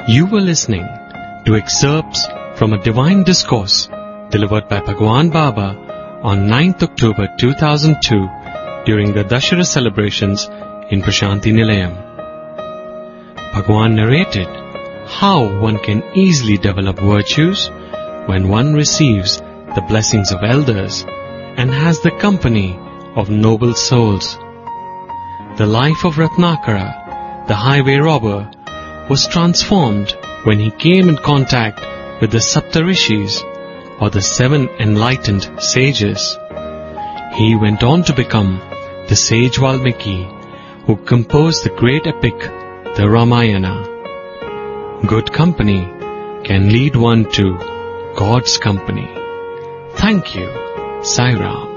You were listening to excerpts from a divine discourse delivered by Bhagwan Baba on 9th October 2002 during the Dashera celebrations in Prashanti Nilayam. Bhagwan narrated how one can easily develop virtues when one receives the blessings of elders and has the company of noble souls. The life of Ratnakara, the highway robber, was transformed when he came in contact with the Saptarishis, or the 7 enlightened sages. He went on to become the sage Valmiki, who composed the great epic, the Ramayana. Good company can lead one to God's company. Thank you. Sai Ram.